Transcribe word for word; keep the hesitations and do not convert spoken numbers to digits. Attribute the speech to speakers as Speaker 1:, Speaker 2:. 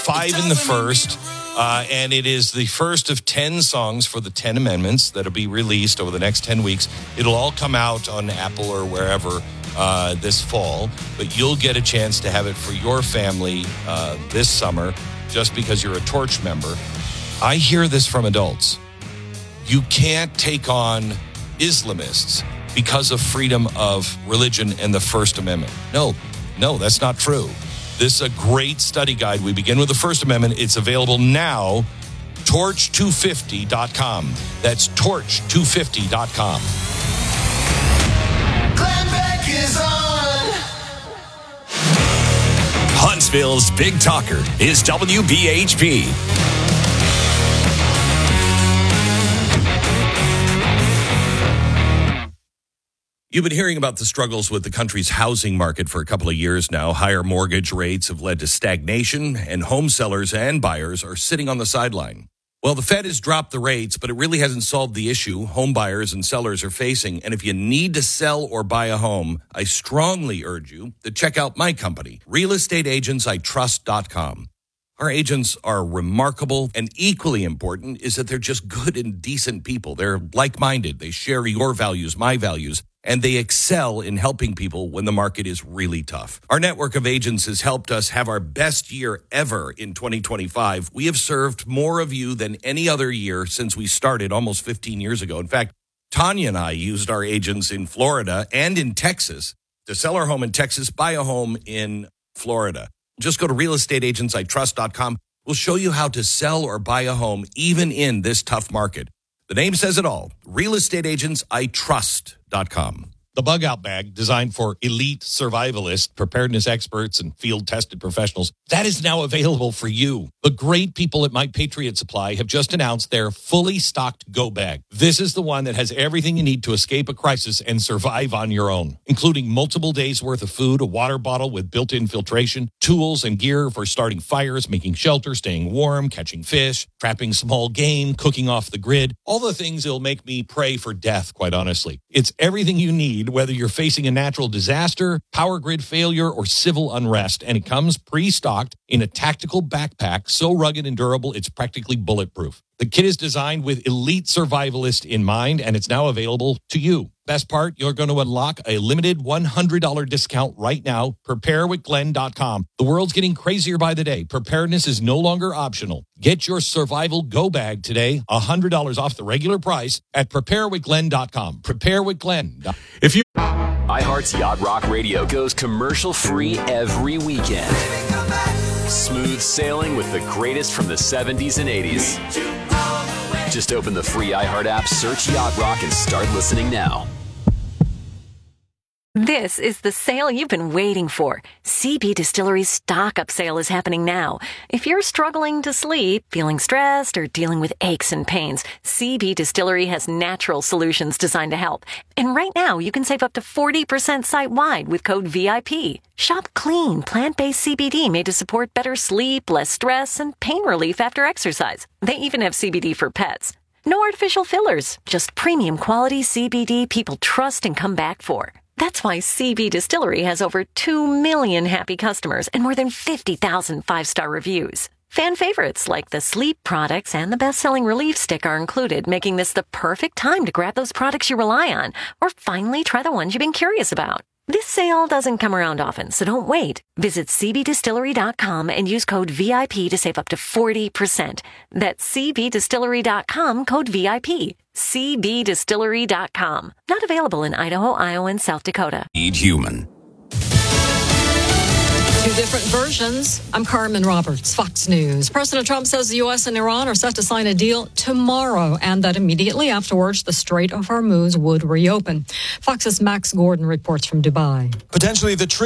Speaker 1: five in the first. Uh, and it is the first of ten songs for the ten amendments that will be released over the next ten weeks. It'll all come out on Apple or wherever uh, this fall. But you'll get a chance to have it for your family uh, this summer just because you're a Torch member. I hear this from adults. You can't take on Islamists because of freedom of religion and the First Amendment. No, no, that's not true. This is a great study guide. We begin with the First Amendment. It's available now, torch two fifty dot com. That's torch two fifty dot com.
Speaker 2: Glenn Beck is on.
Speaker 3: Huntsville's Big Talker is W B H P.
Speaker 1: You've been hearing about the struggles with the country's housing market for a couple of years now. Higher mortgage rates have led to stagnation, and home sellers and buyers are sitting on the sideline. Well, the Fed has dropped the rates, but it really hasn't solved the issue home buyers and sellers are facing. And if you need to sell or buy a home, I strongly urge you to check out my company, real estate agents I trust dot com. Our agents are remarkable, and equally important is that they're just good and decent people. They're like-minded. They share your values, my values, and they excel in helping people when the market is really tough. Our network of agents has helped us have our best year ever in twenty twenty-five. We have served more of you than any other year since we started almost fifteen years ago. In fact, Tanya and I used our agents in Florida and in Texas to sell our home in Texas, buy a home in Florida. Just go to real estate agents I trust dot com. We'll show you how to sell or buy a home even in this tough market. The name says it all. real estate agents I trust dot com. The Bug Out Bag, designed for elite survivalists, preparedness experts, and field-tested professionals, that is now available for you. The great people at My Patriot Supply have just announced their fully stocked Go Bag. This is the one that has everything you need to escape a crisis and survive on your own, including multiple days' worth of food, a water bottle with built-in filtration, tools and gear for starting fires, making shelter, staying warm, catching fish, trapping small game, cooking off the grid, all the things that'll make me pray for death, quite honestly. It's everything you need, whether you're facing a natural disaster, power grid failure, or civil unrest. And it comes pre-stocked in a tactical backpack so rugged and durable, it's practically bulletproof. The kit is designed with elite survivalists in mind, and it's now available to you. Best part, you're going to unlock a limited one hundred dollars discount right now. prepare with glenn dot com. The world's getting crazier by the day. Preparedness is no longer optional. Get your survival go bag today, one hundred dollars off the regular price at prepare with glenn dot com. prepare with glenn dot com.
Speaker 3: If you iHeart's Yacht Rock Radio goes commercial free every weekend. Smooth sailing with the greatest from the seventies and eighties. Just open the free iHeart app, search Yacht Rock, and start listening now.
Speaker 4: This is the sale you've been waiting for. C B Distillery's stock-up sale is happening now. If you're struggling to sleep, feeling stressed, or dealing with aches and pains, C B Distillery has natural solutions designed to help. And right now, you can save up to forty percent site-wide with code V I P. Shop clean, plant-based C B D made to support better sleep, less stress, and pain relief after exercise. They even have C B D for pets. No artificial fillers, just premium quality C B D people trust and come back for. That's why C B Distillery has over two million happy customers and more than fifty thousand five-star reviews. Fan favorites like the sleep products and the best-selling relief stick are included, making this the perfect time to grab those products you rely on or finally try the ones you've been curious about. This sale doesn't come around often, so don't wait. Visit c b distillery dot com and use code V I P to save up to forty percent. That's c b distillery dot com, code V I P. c b distillery dot com. Not available in Idaho, Iowa, and South Dakota.
Speaker 3: Eat human.
Speaker 5: Two different versions. I'm Carmen Roberts, Fox News. President Trump says the U S and Iran are set to sign a deal tomorrow and that immediately afterwards, the Strait of Hormuz would reopen. Fox's Max Gordon reports from Dubai.
Speaker 6: Potentially the